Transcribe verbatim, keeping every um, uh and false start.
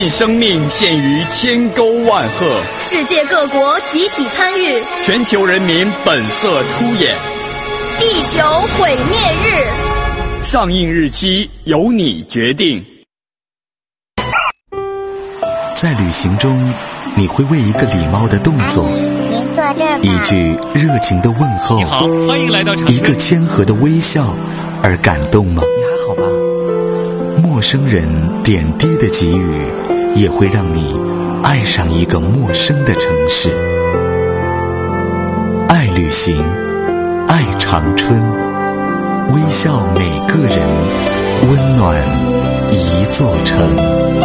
生命陷于千沟万壑， 世界各国集体参与， 全球人民本色出演。 地球毁灭日， 上映日期由你决定。 在旅行中，你会为一个礼貌的动作， 您坐这儿吧， 一句热情的问候， 你好，欢迎来到长春， 一个谦和的微笑而感动吗？ 你还好吧？ 陌生人点滴的给予，也会让你爱上一个陌生的城市。爱旅行，爱长春，微笑每个人，温暖一座城。